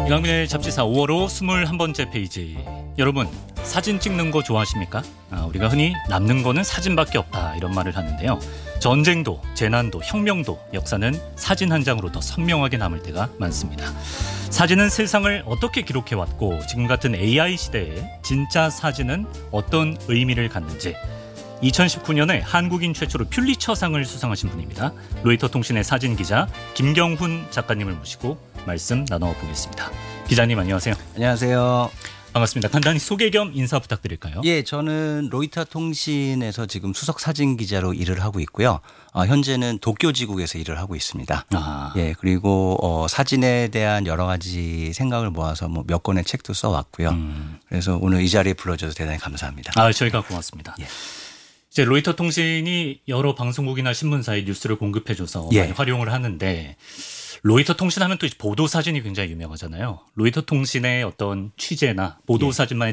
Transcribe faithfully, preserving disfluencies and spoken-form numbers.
이강민의 잡지사 오월호 스물한 번째 페이지. 여러분, 사진 찍는 거 좋아하십니까? 아, 우리가 흔히 남는 거는 사진밖에 없다 이런 말을 하는데요. 전쟁도, 재난도, 혁명도 역사는 사진 한 장으로 더 선명하게 남을 때가 많습니다. 사진은 세상을 어떻게 기록해왔고 지금 같은 에이아이 시대에 진짜 사진은 어떤 의미를 갖는지 이천십구 년에 한국인 최초로 퓰리처상을 수상하신 분입니다. 로이터 통신의 사진 기자 김경훈 작가님을 모시고 말씀 나눠보겠습니다. 기자님 안녕하세요. 안녕하세요. 반갑습니다. 간단히 소개 겸 인사 부탁드릴까요? 예, 저는 로이터 통신에서 지금 수석 사진 기자로 일을 하고 있고요. 어, 현재는 도쿄지국에서 일을 하고 있습니다. 아. 예, 그리고 어, 사진에 대한 여러 가지 생각을 모아서 뭐 몇 권의 책도 써왔고요. 음. 그래서 오늘 이 자리에 불러줘서 대단히 감사합니다. 아, 저희가 고맙습니다. 예. 이제 로이터 통신이 여러 방송국이나 신문사에 뉴스를 공급해줘서 예. 많이 활용을 하는데 로이터 통신하면 또 보도 사진이 굉장히 유명하잖아요. 로이터 통신의 어떤 취재나 보도 예. 사진만의